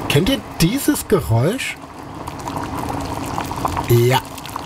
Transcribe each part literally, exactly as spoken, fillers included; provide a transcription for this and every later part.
Kennt ihr dieses Geräusch? Ja,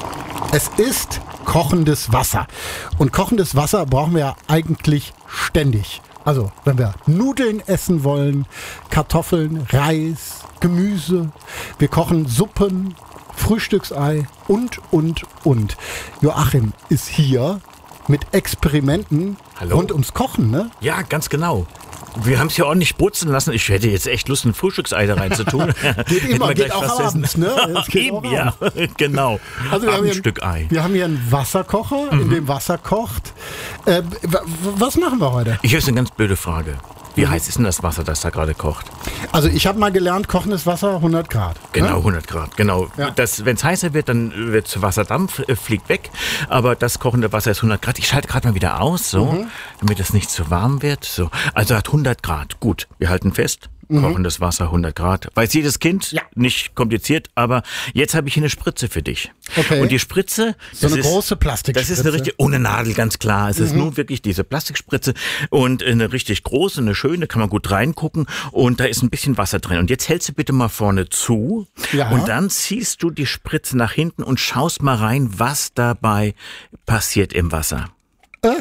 es ist kochendes Wasser. Und kochendes Wasser brauchen wir ja eigentlich ständig. Also, wenn wir Nudeln essen wollen, Kartoffeln, Reis, Gemüse, wir kochen Suppen, Frühstücksei und, und, und. Joachim ist hier mit Experimenten Hallo? rund ums Kochen, ne? Ja, ganz genau. Wir haben es ja ordentlich brutzeln lassen. Ich hätte jetzt echt Lust, ein Frühstücksei da reinzutun. Geht immer, geht auch abends, ne? Es geht auch ja, genau. Also wir haben hier ein Stück Ei. Wir haben hier einen Wasserkocher, mhm. in dem Wasser kocht. Äh, w- was machen wir heute? Ich habe eine ganz blöde Frage. Wie heiß ist denn das Wasser, das da gerade kocht? Also ich habe mal gelernt, kochendes Wasser hundert Grad. Genau, ne? hundert Grad, genau. Ja. Wenn es heißer wird, dann wird Wasserdampf, äh, fliegt weg. Aber das kochende Wasser ist hundert Grad. Ich schalte gerade mal wieder aus, so, mhm. damit es nicht zu warm wird. So. Also hat hundert Grad. Gut, wir halten fest. Mhm. Kochendes Wasser, hundert Grad. Weiß jedes Kind, ja. Nicht kompliziert, aber jetzt habe ich hier eine Spritze für dich. Okay. Und die Spritze, so eine ist, große Plastikspritze. Das ist eine richtige, ohne Nadel, ganz klar. Es mhm. ist nur wirklich diese Plastikspritze und eine richtig große, eine schöne, kann man gut reingucken und da ist ein bisschen Wasser drin. Und jetzt hältst du bitte mal vorne zu ja. und dann ziehst du die Spritze nach hinten und schaust mal rein, was dabei passiert im Wasser. Äh,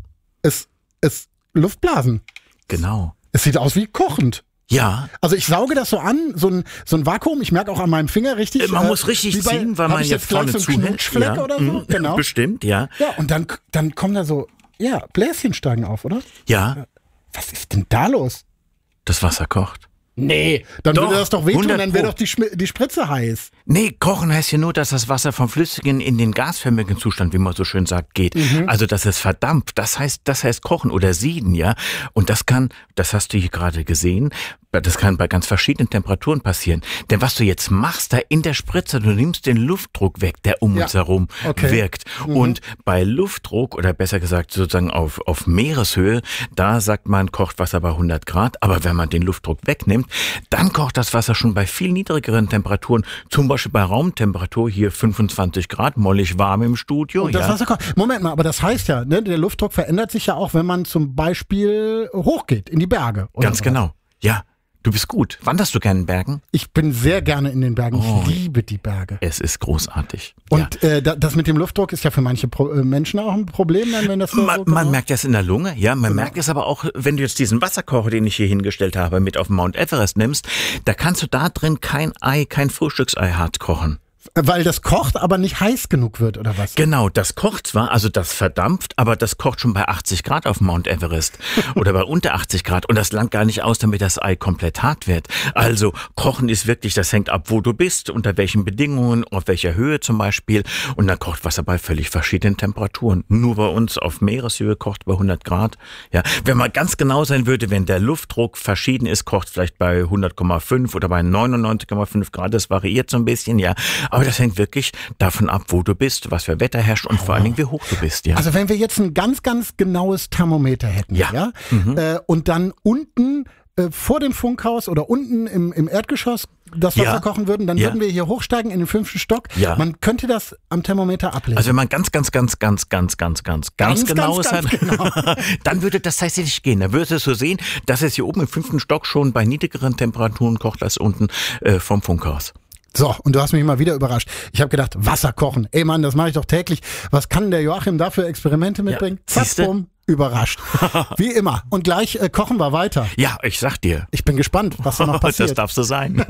es ist Luftblasen. Genau. Es sieht aus wie kochend. Ja. Also ich sauge das so an, so ein, so ein Vakuum, ich merke auch an meinem Finger richtig. Man äh, muss richtig bei, ziehen, weil man jetzt vorne so zuhält. Knutschfleck Ja. oder so, genau. Bestimmt, ja. Ja, und dann, dann kommen da so, ja, Bläschen steigen auf, oder? Ja. Was ist denn da los? Das Wasser kocht. Nee, dann Doch, würde das doch wehtun, hundert dann wäre Pro. doch die, Schmi- die Spritze heiß. Nee, kochen heißt ja nur, dass das Wasser vom flüssigen in den gasförmigen Zustand, wie man so schön sagt, geht. Mhm. Also, dass es verdampft. Das heißt, das heißt kochen oder sieden, ja. Und das kann, das hast du hier gerade gesehen, das kann bei ganz verschiedenen Temperaturen passieren. Denn was du jetzt machst, da in der Spritze, du nimmst den Luftdruck weg, der um ja. uns herum okay. wirkt. Mhm. Und bei Luftdruck, oder besser gesagt sozusagen auf, auf Meereshöhe, da sagt man, kocht Wasser bei hundert Grad. Aber wenn man den Luftdruck wegnimmt, dann kocht das Wasser schon bei viel niedrigeren Temperaturen, zum Beispiel bei Raumtemperatur, hier fünfundzwanzig Grad, mollig warm im Studio. Und das ja. Wasser kocht. Moment mal, aber das heißt ja, ne, der Luftdruck verändert sich ja auch, wenn man zum Beispiel hochgeht, in die Berge. Oder Ganz sowas. genau, ja. Du bist gut. Wanderst du gerne in Bergen? Ich bin sehr gerne in den Bergen. Oh, ich liebe die Berge. Es ist großartig. Und ja. äh, das mit dem Luftdruck ist ja für manche Pro- äh, Menschen auch ein Problem, wenn das so Man, so man genau- merkt das in der Lunge, ja, man Genau. merkt es aber auch, wenn du jetzt diesen Wasserkocher, den ich hier hingestellt habe, mit auf den Mount Everest nimmst, da kannst du da drin kein Ei, kein Frühstücksei hart kochen. Weil das kocht, aber nicht heiß genug wird, oder was? Genau, das kocht zwar, also das verdampft, aber das kocht schon bei achtzig Grad auf Mount Everest oder bei unter achtzig Grad und das langt gar nicht aus, damit das Ei komplett hart wird. Also Kochen ist wirklich, das hängt ab, wo du bist, unter welchen Bedingungen, auf welcher Höhe zum Beispiel und dann kocht Wasser bei völlig verschiedenen Temperaturen. Nur bei uns auf Meereshöhe kocht bei hundert Grad. Ja, wenn man ganz genau sein würde, wenn der Luftdruck verschieden ist, kocht vielleicht bei hundert Komma fünf oder bei neunundneunzig Komma fünf Grad, das variiert so ein bisschen, ja. Aber das hängt wirklich davon ab, wo du bist, was für Wetter herrscht und vor allen Dingen, wie hoch du bist. Ja. Also wenn wir jetzt ein ganz, ganz genaues Thermometer hätten, ja, Ja. ja Mhm. äh, und dann unten äh, vor dem Funkhaus oder unten im, im Erdgeschoss das Wasser Ja. kochen würden, dann Ja. würden wir hier hochsteigen in den fünften Stock. Ja. Man könnte das am Thermometer ablesen. Also wenn man ganz, ganz, ganz, ganz, ganz, ganz, ganz, ganz Ganz, genau ganz, ist, ganz genau. dann würde das tatsächlich gehen. Dann würdest du so sehen, dass es hier oben im fünften Stock schon bei niedrigeren Temperaturen kocht als unten äh, vom Funkhaus. So, und du hast mich mal wieder überrascht. Ich habe gedacht, Wasser kochen. Ey Mann, das mache ich doch täglich. Was kann der Joachim da für Experimente mitbringen? Ja, Zack, siehste? bumm, überrascht. Wie immer. Und gleich äh, kochen wir weiter. Ja, ich sag dir. Ich bin gespannt, was da noch passiert. Das darf so sein.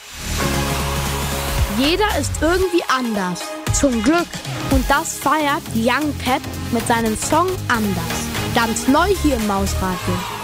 Jeder ist irgendwie anders. Zum Glück. Und das feiert Young Pep mit seinem Song Anders. Ganz neu hier im Mausradio.